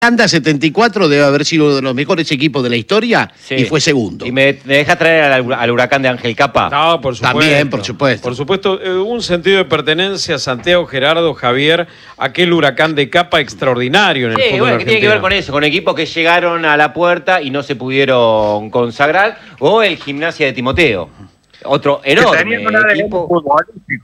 Anda 74 debe haber sido uno de los mejores equipos de la historia, sí, y fue segundo. ¿Y me deja traer al Huracán de Ángel Capa? No, por supuesto. También, por supuesto. Por supuesto, un sentido de pertenencia, Santiago, Gerardo, Javier, aquel Huracán de Capa extraordinario en el fútbol bueno, argentino. ¿qué tiene que ver con eso? Con equipos que llegaron a la puerta y no se pudieron consagrar, o el Gimnasia de Timoteo, otro enorme equipo.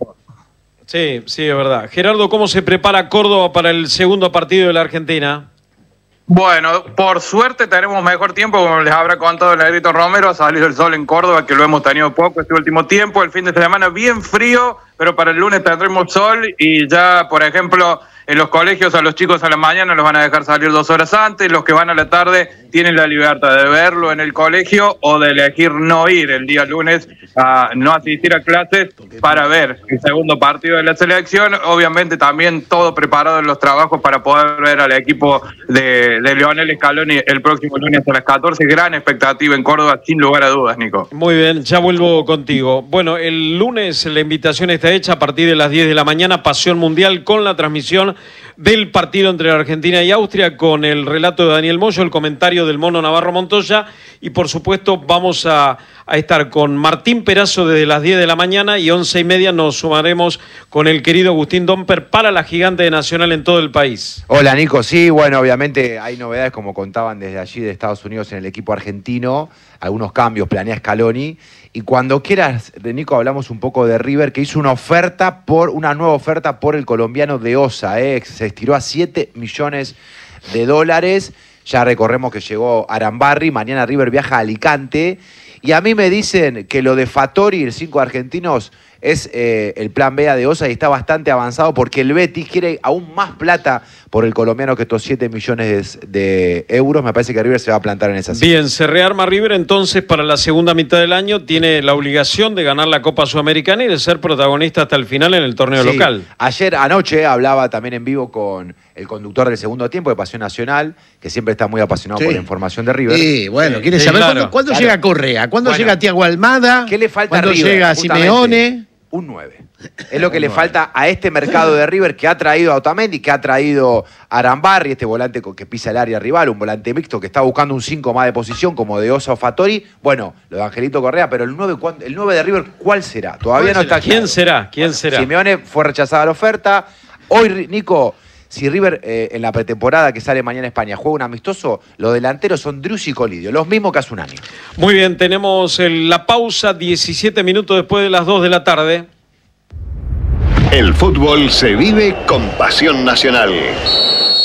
Sí, sí, es verdad. Gerardo, ¿cómo se prepara Córdoba para el segundo partido de la Argentina? Bueno, por suerte tenemos mejor tiempo, como les habrá contado el Negrito Romero, ha salido el sol en Córdoba, que lo hemos tenido poco este último tiempo, el fin de semana bien frío, pero para el lunes tendremos sol y ya, por ejemplo, en los colegios a los chicos a la mañana los van a dejar salir 2 horas antes, los que van a la tarde tienen la libertad de verlo en el colegio o de elegir no ir el día lunes a no asistir a clases para ver el segundo partido de la selección. Obviamente también todo preparado en los trabajos para poder ver al equipo de Lionel Scaloni el próximo lunes a las 14. Gran expectativa en Córdoba, sin lugar a dudas, Nico. Muy bien, ya vuelvo contigo. Bueno, el lunes la invitación está hecha a partir de las 10 de la mañana, Pasión Mundial, con la transmisión del partido entre Argentina y Austria, con el relato de Daniel Moyo, el comentario del Mono Navarro Montoya, y por supuesto vamos a estar con Martín Perazo desde las 10 de la mañana, y 11:30 nos sumaremos con el querido Agustín Domper para la gigante de Nacional en todo el país. Hola, Nico. Sí, bueno, obviamente hay novedades, como contaban desde allí de Estados Unidos en el equipo argentino, algunos cambios planea Scaloni, y cuando quieras, Nico, hablamos un poco de River, que hizo una nueva oferta por el colombiano de Osa, se estiró a $7 millones. Ya recorremos que llegó Arambarri, mañana River viaja a Alicante, y a mí me dicen que lo de Fattori, el 5 argentinos, es el plan B de Osa y está bastante avanzado porque el Betis quiere aún más plata por el colombiano que estos 7 millones de euros. Me parece que River se va a plantar en esa cifra. Bien, se rearma River entonces para la segunda mitad del año. Tiene la obligación de ganar la Copa Sudamericana y de ser protagonista hasta el final en el torneo local. Anoche hablaba también en vivo con el conductor del segundo tiempo de Pasión Nacional, que siempre está muy apasionado por la información de River. Sí, bueno, quiere saber cuándo llega Correa, cuándo llega Thiago Almada, ¿qué le falta a cuándo River? llega Simeone. Un 9. Es lo que le falta a este mercado de River, que ha traído a Otamendi, que ha traído a Arambarri, este volante que pisa el área rival, un volante mixto que está buscando un 5 más de posición, como de Osa o Fattori. Bueno, lo de Angelito Correa, pero el 9 de River, ¿cuál será? Todavía no está claro. ¿Quién será? Simeone fue rechazada la oferta. Hoy, Nico, si River en la pretemporada que sale mañana en España juega un amistoso, los delanteros son Driussi y Colidio, los mismos que hace un año. Muy bien, tenemos la pausa, 17 minutos después de las 2 de la tarde. El fútbol se vive con Pasión Nacional.